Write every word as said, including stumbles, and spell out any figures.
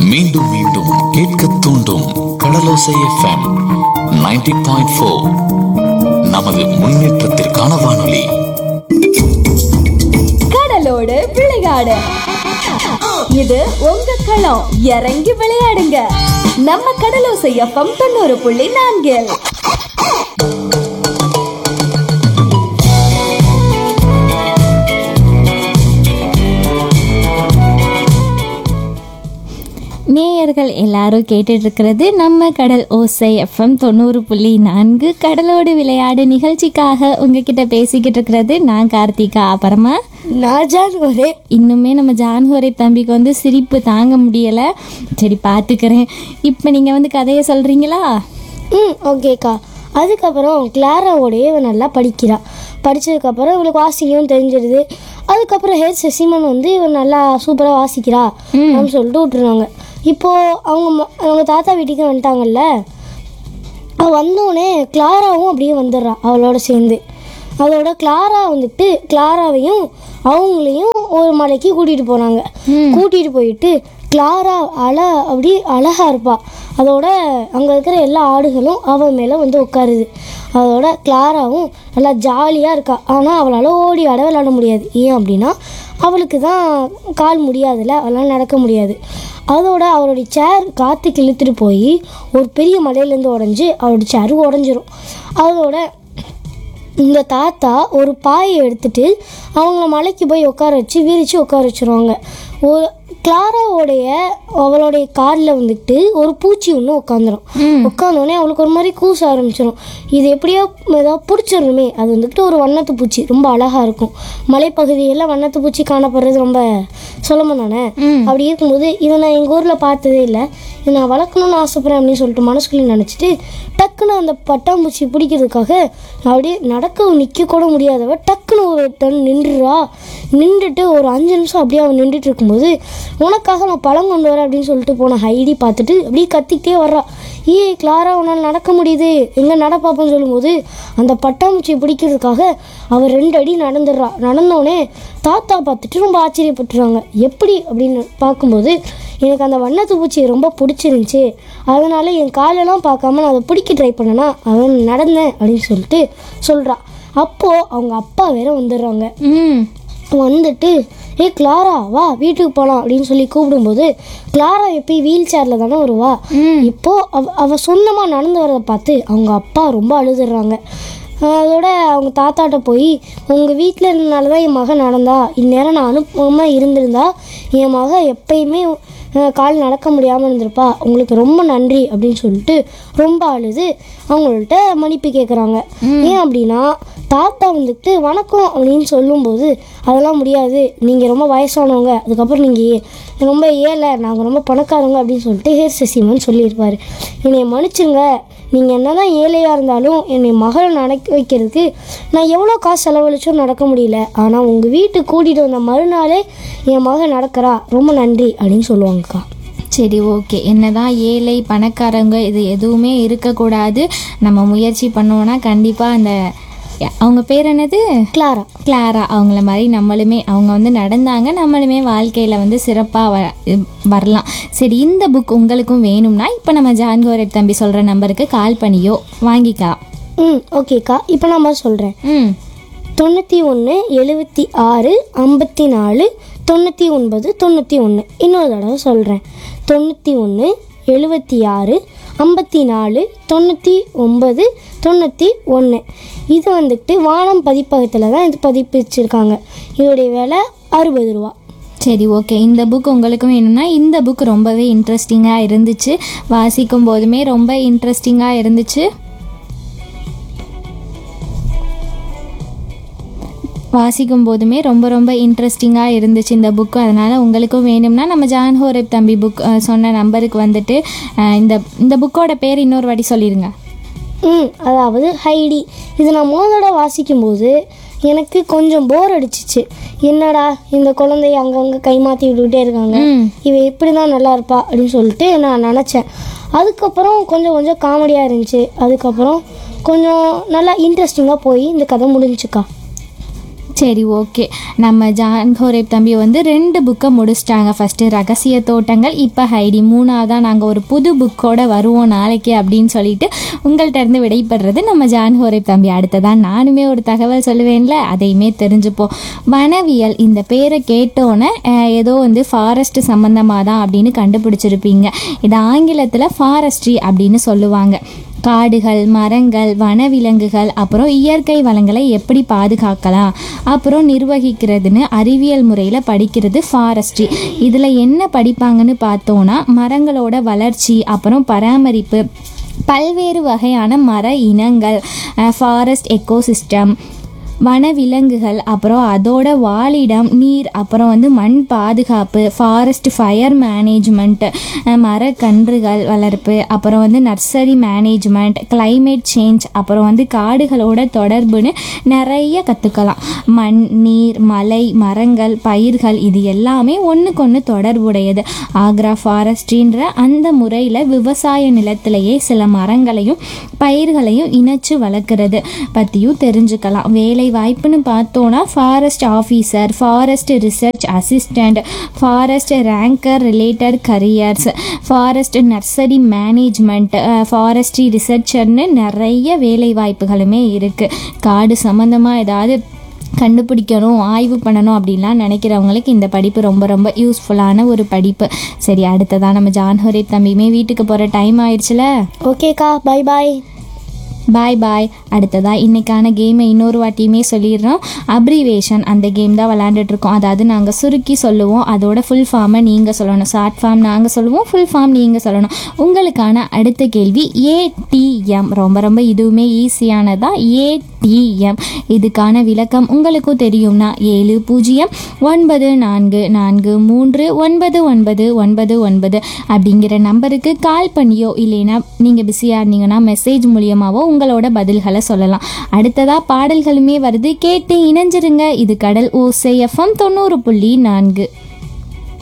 மீண்டும் மீண்டும் கேட்க தூண்டும் கடலோசை எஃப்எம் நைன்டி பாயிண்ட் ஃபோர். நமது முன்னேற்றத்திற்கான வானொலி. கடலோடு விளையாடு, இது உங்க களம். இறங்கி விளையாடுங்க, நம்ம கடலோசை எஃப்எம் தொண்ணூறு புள்ளி நான்கில். நேயர்கள் எல்லாரும் கேட்டுட்டு இருக்கிறது நம்ம கடல் ஓசை எஃப்எம் தொண்ணூறு புள்ளி நான்கு கடலோடு விளையாடு நிகழ்ச்சிக்காக உங்ககிட்ட பேசிக்கிட்டு இருக்கிறது நான் கார்த்திகா. அப்புறமா நான் ஜான்ஹோரே. இன்னுமே நம்ம ஜான்ஹோரே தம்பிக்கு வந்து சிரிப்பு தாங்க முடியலை. சரி பார்த்துக்கிறேன். இப்போ நீங்கள் வந்து கதையை சொல்கிறீங்களா? ம் ஓகேக்கா. அதுக்கப்புறம் கிளாராவோடையே இவன் நல்லா படிக்கிறா. படித்ததுக்கப்புறம் இவளுக்கு வாசிக்கவும் தெரிஞ்சிடுது. அதுக்கப்புறம் ஹெச் சசிமன் வந்து இவன் நல்லா சூப்பராக வாசிக்கிறா அப்படின்னு சொல்லிட்டு விட்டுருவாங்க. இப்போது அவங்க அவங்க தாத்தா வீட்டுக்கு வந்துட்டாங்கல்ல, அவள் வந்தோடனே கிளாராவும் அப்படியே வந்துடுறா அவளோட சேர்ந்து. அதோட கிளாரா வந்துட்டு கிளாராவையும் அவங்களையும் ஒரு மலைக்கு கூட்டிகிட்டு போனாங்க. கூட்டிகிட்டு போயிட்டு கிளாரா அழ அப்படி அழகாக இருப்பாள். அதோட அங்கே இருக்கிற எல்லா ஆடுகளும் அவள் மேலே வந்து உட்காருது. அதோட கிளாராவும் நல்லா ஜாலியாக இருக்கா. ஆனால் அவளால் ஓடி ஆட விளாட முடியாது. ஏன் அப்படின்னா அவளுக்கு தான் கால் முடியாதுல்ல, அவளால் நடக்க முடியாது. அதோட அவளுடைய சேர் காற்றுக்கு இழுத்துட்டு போய் ஒரு பெரிய மலையிலேருந்து உடஞ்சி அவளுடைய சேரு உடஞ்சிரும். அதோட இந்த தாத்தா ஒரு பாயை எடுத்துட்டு அவங்கள மலைக்கு போய் உட்கார வச்சு விரித்து உட்கார வச்சுருவாங்க. ஒரு கிளாராவோடைய அவளுடைய காலில் வந்துட்டு ஒரு பூச்சி ஒன்று உட்காந்துரும். உட்காந்தோடனே அவளுக்கு ஒரு மாதிரி கூச ஆரம்பிச்சிடும். இது எப்படியோ ஏதாவது பிடிச்சிடணுமே. அது வந்துட்டு ஒரு வண்ணத்து பூச்சி, ரொம்ப அழகாக இருக்கும். மலைப்பகுதியில் வண்ணத்து பூச்சி காணப்படுறது ரொம்ப சுலபம் தானே. அப்படி இருக்கும்போது இதை நான் எங்கள் ஊரில் பார்த்ததே இல்லை, இதை நான் வளர்க்கணும்னு ஆசைப்பட்றேன் அப்படின்னு சொல்லிட்டு மனசுக்குள்ளே நினச்சிட்டு டக்குன்னு அந்த பட்டாம்பூச்சி பிடிக்கிறதுக்காக அப்படியே நடக்க நிற்க கூட முடியாதவ டக்குன்னு ஒரு டன் நின்றுறா. நின்றுட்டு ஒரு அஞ்சு நிமிஷம் அப்படியே அவன் நின்றுட்டு இருக்கும்போது உனக்காக நான் பழம் கொண்டு வரேன் அப்படின்னு சொல்லிட்டு போன ஹைடி பார்த்துட்டு அப்படியே கத்திக்கிட்டே வர்றா. ஏ கிளாரா, உன்னால் நடக்க முடியுது, எங்கே நட பார்ப்போன்னு சொல்லும்போது அந்த பட்டாம்பூச்சியை பிடிக்கிறதுக்காக அவள் ரெண்டு அடி நடந்துடுறா. நடந்தோடனே தாத்தா பார்த்துட்டு ரொம்ப ஆச்சரியப்பட்டுறாங்க. எப்படி அப்படின்னு பார்க்கும்போது, எனக்கு அந்த வண்ணத்து பூச்சி ரொம்ப பிடிச்சிருந்துச்சி, அதனால் என் காலெல்லாம் பார்க்காம நான் அதை பிடிக்க ட்ரை பண்ணேன்னா அவன் நடந்தேன் அப்படின்னு சொல்லிட்டு சொல்கிறா. அப்போது அவங்க அப்பா வேற வந்துடுறாங்க. வந்துட்டு ஏ கிளாரா வா வீட்டுக்கு போகலாம் அப்படின்னு சொல்லி கூப்பிடும்போது கிளாரா எப்பயும் வீல் சேரில் தானே வருவா. இப்போது அவ அவள் சொந்தமாக நடந்து வரதை பார்த்து அவங்க அப்பா ரொம்ப அழுதுடுறாங்க. அதோட அவங்க தாத்தாட்ட போய் உங்கள் வீட்டில் இருந்தனால தான் என் மகன் நடந்தா, இந்நேரம் நான் அனுப்பாமல் இருந்திருந்தா என் மகன் எப்பயுமே கால் நடக்க முடியாமல் இருந்திருப்பா, உங்களுக்கு ரொம்ப நன்றி அப்படின்னு சொல்லிட்டு ரொம்ப அழுது அவங்கள்ட்ட மன்னிப்பு கேட்குறாங்க. ஏன் அப்படின்னா தாத்தா வந்துட்டு வணக்கம் அப்படின்னு சொல்லும்போது அதெல்லாம் முடியாது, நீங்கள் ரொம்ப வயசானவங்க, அதுக்கப்புறம் நீங்கள் ரொம்ப ஏழை, நாங்கள் ரொம்ப பணக்காரவங்க அப்படின்னு சொல்லிட்டு ஹேர் சசிமன் சொல்லியிருப்பார். என்னை மன்னிச்சுங்க, நீங்கள் என்ன தான் ஏழையாக இருந்தாலும் என்னை மகளை நடக்க வைக்கிறதுக்கு நான் எவ்வளோ காசு செலவழிச்சும் நடக்க முடியல, ஆனால் உங்கள் வீட்டுக்கு கூட்டிகிட்டு வந்த மறுநாளே என் மகன் நடக்கிறா, ரொம்ப நன்றி அப்படின்னு சொல்லுவாங்கக்கா. சரி ஓகே. என்னதான் ஏழை பணக்காரங்க இது எதுவுமே இருக்கக்கூடாது, நம்ம முயற்சி பண்ணோன்னா கண்டிப்பாக அந்த அவங்க பேர் என்னது, கிளாரா கிளாரா அவங்கள மாதிரி நம்மளுமே அவங்க வந்து நடந்தாங்க, நம்மளுமே வாழ்க்கையில் வந்து சிறப்பாக வ வரலாம். சரி, இந்த புக் உங்களுக்கும் வேணும்னா இப்போ நம்ம ஜான்ஹோரே தம்பி சொல்கிற நம்பருக்கு கால் பண்ணியோ வாங்கிக்கலாம். ம் ஓகேக்கா. இப்போ நான் சொல்கிறேன். ம் தொண்ணூற்றி ஒன்று எழுபத்தி ஆறு ஐம்பத்தி நாலு தொண்ணூற்றி ஒன்பது தொண்ணூற்றி ஒன்று. இன்னொரு தடவை சொல்கிறேன். தொண்ணூற்றி ஒன்று எழுபத்தி ஆறு ஐம்பத்தி நாலு தொண்ணூற்றி ஒம்பது தொண்ணூற்றி ஒன்று. இது வந்துட்டு வானம் பதிப்பகத்தில் தான் இது பதிப்பிச்சிருக்காங்க. இதோடைய விலை அறுபது ரூபா. சரி ஓகே. இந்த புக் உங்களுக்கும் வேணும்னா இந்த புக் ரொம்பவே இன்ட்ரெஸ்டிங்காக இருந்துச்சு, வாசிக்கும் போதுமே ரொம்ப இன்ட்ரெஸ்டிங்காக இருந்துச்சு வாசிக்கும் போதுமே ரொம்ப ரொம்ப இன்ட்ரெஸ்டிங்காக இருந்துச்சு இந்த புக்கு. அதனால் உங்களுக்கும் வேணும்னா நம்ம ஜான்ஹோரே தம்பி புக் சொன்ன நம்பருக்கு வந்துட்டு இந்த இந்த புக்கோட பேர் இன்னொரு வாட்டி சொல்லிடுங்க. ம் அதாவது ஹைடி. இது நான் முதலோட வாசிக்கும்போது எனக்கு கொஞ்சம் போர் அடிச்சிச்சு. என்னடா இந்த குழந்தைய அங்கங்கே கைமாற்றி விட்டுக்கிட்டே இருக்காங்க, இவ இப்படி தான் நல்லா இருப்பா அப்படின்னு சொல்லிட்டு நான் நினச்சேன். அதுக்கப்புறம் கொஞ்சம் கொஞ்சம் காமெடியாக இருந்துச்சு. அதுக்கப்புறம் கொஞ்சம் நல்லா இன்ட்ரெஸ்டிங்காக போய் இந்த கதை முடிஞ்சுக்கா. சரி, ஓகே. நம்ம ஜான் ஹோரேப் தம்பி வந்து ரெண்டு புக்கை முடிச்சிட்டாங்க. ஃபஸ்ட்டு ரகசிய தோட்டங்கள், இப்போ ஹைடி. மூணாவதாக நாங்கள் ஒரு புது புக்கோட வருவோம் நாளைக்கு அப்படின்னு சொல்லிட்டு உங்கள்கிட்ட இருந்து விடைபெறுறது நம்ம ஜான் ஹோரேப் தம்பி. அடுத்ததான் நானுமே ஒரு தகவல் சொல்லுவேன்ல, அதையுமே தெரிஞ்சுப்போம். வனவியல் இந்த பேரை கேட்டோன்னே ஏதோ வந்து ஃபாரஸ்ட் சம்மந்தமாக தான் அப்படின்னு கண்டுபிடிச்சிருப்பீங்க. இது ஆங்கிலத்தில் ஃபாரஸ்ட்ரி அப்படின்னு சொல்லுவாங்க. காடுகள், மரங்கள், வனவிலங்குகள், அப்புறம் இயற்கை வளங்களை எப்படி பாதுகாக்கலாம், அப்புறம் நிர்வகிக்கிறதுன்னு அறிவியல் முறையில் படிக்கிறது ஃபாரஸ்ட்ரி. இதில் என்ன படிப்பாங்கன்னு பார்த்தோன்னா மரங்களோட வளர்ச்சி, அப்புறம் பராமரிப்பு, பல்வேறு வகையான மர இனங்கள், ஃபாரஸ்ட் எக்கோசிஸ்டம், வனவிலங்குகள், அப்புறம் அதோட வாழிடம், நீர், அப்புறம் வந்து மண் பாதுகாப்பு, ஃபாரஸ்ட் ஃபயர் மேனேஜ்மெண்ட், மரக்கன்றுகள் வளர்ப்பு, அப்புறம் வந்து நர்சரி மேனேஜ்மெண்ட், கிளைமேட் சேஞ்ச், அப்புறம் வந்து காடுகளோட தொடர்புன்னு நிறைய கற்றுக்கலாம். மண், நீர், மலை, மரங்கள், பயிர்கள் இது எல்லாமே ஒன்றுக்கொன்று தொடர்புடையது. ஆக்ரா ஃபாரஸ்ட்ரின்ற அந்த முறையில் விவசாய நிலத்திலேயே சில மரங்களையும் பயிர்களையும் இணைச்சு வளர்க்குறது பற்றியும் தெரிஞ்சுக்கலாம். வேலை வாய்ப்புன்னு பார்த்தோன்னா forest officer, forest research assistant, forest ranker related careers, forest nursery management, forestry ரிசர்ச்சர்னு நிறைய வேலை வாய்ப்புகளுமே இருக்குது. காடு சம்மந்தமாக ஏதாவது கண்டுபிடிக்கணும், ஆய்வு பண்ணணும் அப்படின்லாம் நினைக்கிறவங்களுக்கு இந்த படிப்பு ரொம்ப ரொம்ப யூஸ்ஃபுல்லான ஒரு படிப்பு. சரி, அடுத்ததான் நம்ம ஜான் ஹோரேப் தம்பியுமே வீட்டுக்கு போகிற டைம் ஆயிடுச்சுல. ஓகேக்கா, பை பாய். பாய் பாய். அடுத்ததாக இன்றைக்கான கேமை இன்னொரு வாட்டியுமே சொல்லிடுறோம். அப்ரிவேஷன் அந்த கேம் தான் விளையாண்டுட்ருக்கோம். அதாவது நாங்கள் சுருக்கி சொல்லுவோம், அதோட ஃபுல் ஃபார்மை நீங்கள் சொல்லணும். ஷார்ட் ஃபார்ம் நாங்கள் சொல்லுவோம், ஃபுல் ஃபார்ம் நீங்கள் சொல்லணும். உங்களுக்கான அடுத்த கேள்வி ஏடிஎம். ரொம்ப ரொம்ப இதுவுமே ஈஸியானதான். ஏடிஎம் இதுக்கான விளக்கம் உங்களுக்கும் தெரியும்னா ஏழு பூஜ்ஜியம் ஒன்பது நான்கு நான்கு மூன்று ஒன்பது ஒன்பது ஒன்பது ஒன்பது அப்படிங்கிற நம்பருக்கு கால் பண்ணியோ இல்லைன்னா நீங்கள் பிஸியாக இருந்தீங்கன்னா மெசேஜ் மூலியமாகவோ உங்களோட பதில்களை சொல்லலாம். அடுத்ததா பாடல்களுமே வருது, கேட்டு இணைஞ்சிருங்க. இது கடல் ஓசை எஃப்எம் தொண்ணூறு புள்ளி நான்கு.